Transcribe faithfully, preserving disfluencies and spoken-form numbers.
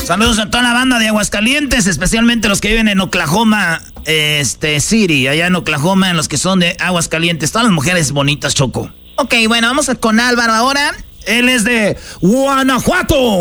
Saludos a toda la banda de Aguascalientes, especialmente los que viven en Oklahoma este, City, allá en Oklahoma, en los que son de Aguascalientes. Todas las mujeres bonitas, Choco. Ok, bueno, vamos con Álvaro ahora. Él es de Guanajuato.